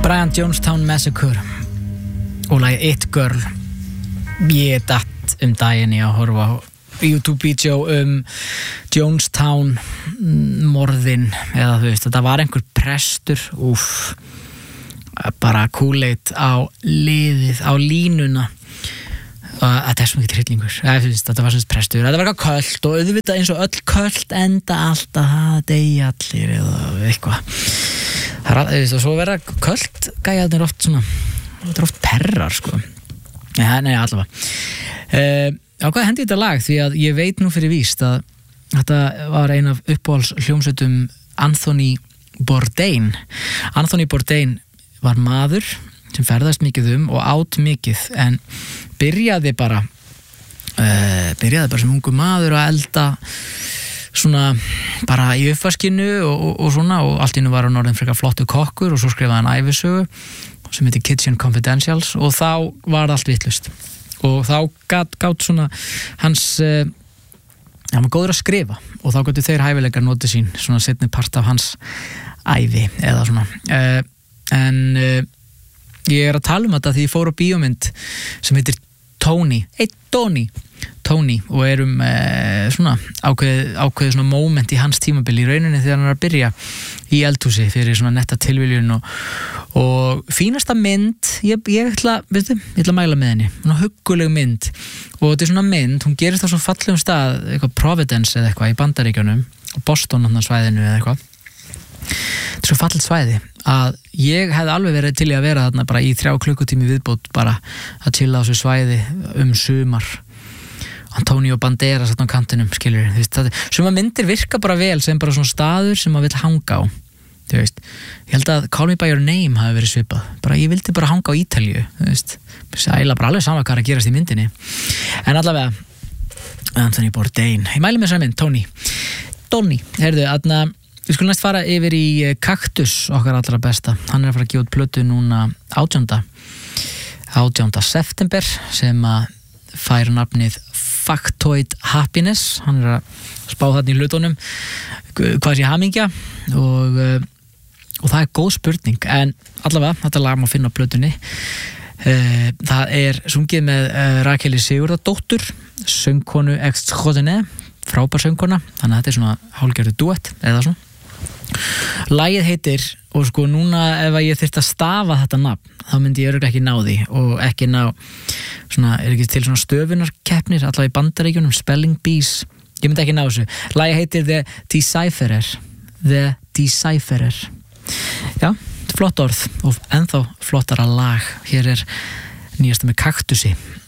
Brian Jonestown Massacre og lagið It Girl. Ég datt daginn í að horfa á YouTube-vídeó Jonestown morðin, eða þú veist, þetta var einhver prestur, bara Kool-Aid á liðið, á línuna. Þetta svo mikið hryllingur. Þetta var svona prestur, þetta var eitthvað köld og auðvitað eins og öll köld enda alltaf það deyja allir eða eitthvað. Það og svo vera köld gæjarnir oft svona, þetta oft perrar sko. Nei, allavega. Hvað hendi þetta lag, því að ég veit nú fyrir víst að þetta var ein af uppáhalds hljómsveitum Anthony Bourdain. Anthony Bourdain var maður sem ferðast mikið og át mikið, en byrjaði bara sem ungu maður að elda svona bara í uppvaskinu og svona, og allt í einu var hann orðinn frekar flottur kokkur og svo skrifaði hann ævisögu sem heitir Kitchen Confidentials og þá var allt vitlaust og þá gátt svona hans hann var góður að skrifa og þá gátu þeir hæfileikar notið sín svona seinni part af hans ævi eða svona en ég að tala þetta því ég fór á bíómynd sem heitir Tony og svona ákveðið svona moment í hans tímabili í rauninni þegar hann er að byrja í eldhúsi fyrir svona netta tilviljun og fínasta mynd ég ætla að mæla með henni, svona hugguleg mynd og þetta er svona mynd, hún gerist á svona fallegum stað, eitthvað Providence eða eitthvað í Bandaríkjunum, Boston á svæðinu eða eitthvað. Þetta er svo fallet svæði að ég hefði alveg verið til í að vera þarna bara í 3 klukkutími viðbót bara að chilla á þessu svæði sumar. Antonio Banderas á kantinum, skilur suma myndir virka bara vel sem bara svona staður sem maður vill hanga á, þú veist. Ég held að Call Me By Your Name hafi verið svipað, bara ég vildi bara hanga á Ítalíu, þú veist, sæla bara alveg sama hvað er að gerast í myndinni, en allavega Anthony Bourdain, ég mæli með þessari mynd, Tony, heyrðu, við skulum næst fara yfir í Kaktus, okkar allra besta. Hann er að fara að gefa út plötu núna 18. september sem að fær nafnið Factoid Happiness. Hann er að spá þarna í hlutunum hvað sé hamingja og það er góð spurning, en allavega þetta lag má finna á plötunni. Það er sungið með Rakeli Sigurðardóttur, söngkonu extraordinaire, frábær söngkona, þannig að þetta er svona hálfgerður duett eða svona. Lagið heitir, og sko núna ef ég þyrfti að stafa þetta nafn þá myndi ég örugglega ekki ná því og ekki ná svona, ekki til svona stöfunarkeppnir allavega í Bandaríkjunum, spelling bees, ég myndi ekki ná þessu. Lagið heitir The Decipherer. Já, flott orð og ennþá flottara lag. Hér er nýjasta með Kaktusi.